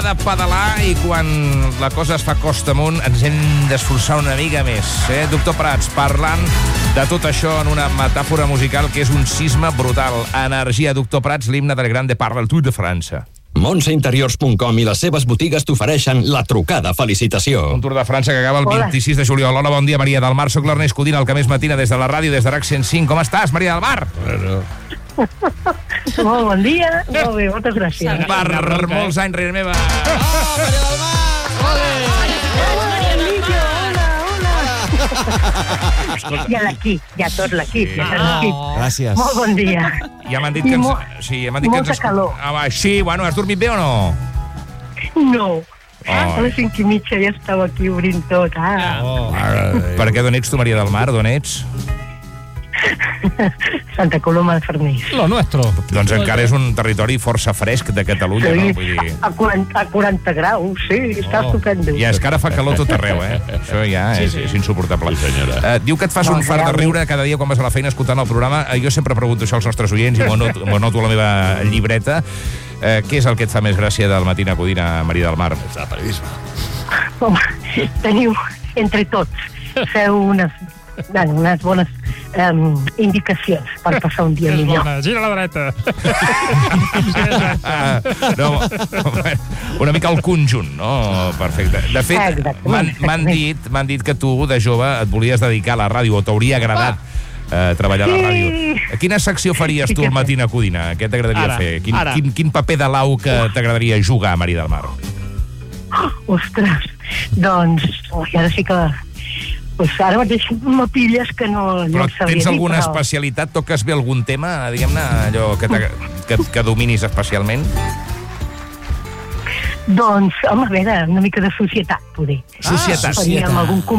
de pedalar i quan la cosa es fa costa amunt ens hem d'esforçar una mica més. Doctor Prats, parlant de tot això en una metàfora musical que és un sisme brutal. Energia, Doctor Prats, l'himne del Gran Depart del Tour de França. Montseinteriors.com i les seves botigues t'ofereixen la trucada felicitació. Un Tour de França que acaba el 26 de juliol. Hola, bon dia, Maria del Mar. Soc l'Ernest Codina, el que més matina des de la ràdio, des de RAC 105. Com estàs, Maria del Mar? Bueno. Molt bon dia. Molt bé, moltes gràcies. Per molts anys, reina meva. Maria del Mar! I a l'equip, ja tot l'equip. Gràcies. Molt bon dia. Ja m'han dit que ens... Sí, ja m'han dit que ens... Molta calor. Sí, bueno, has dormit bé o no? No. A les 5:30 ja estava aquí obrint tot. Per què d'on ets tu, Maria del Mar? D'on ets? Santa Coloma de Farners. Lo nuestro. Doncs encara és un territori força fresc de Catalunya, no? Vull dir... A 40 graus, sí, està estupendo. Ja és que ara fa calor tot arreu, Això ja és insuportable. Sí, senyora. Diu que et fas un fart de riure cada dia quan vas a la feina escoltant el programa. Jo sempre pregunto això als nostres oients i m'ho anoto a la meva llibreta. Què és el que et fa més gràcia del Matina Codina, Maria del Mar? El periodisme. Home, teniu, entre tots, feu unes bones indicacions per passar un dia millor. Gira a la dreta. No, una mica el conjunt, no? Perfecte. De fet, m'han dit que tu, de jove, et volies dedicar a la ràdio, o t'hauria agradat treballar a la ràdio. Quina secció faries tu al Matina Codina? Què t'agradaria fer? Quin paper de lau que t'agradaria jugar, Maria del Mar? Ostres, doncs, ara sí que... Ara mateix no pilles que no Però sabria tens dir, alguna però... especialitat? Toques bé algun tema, diguem-ne, allò que dominis especialment? Doncs, home, a veure, una mica de societat, poder. Societat. Faríem algun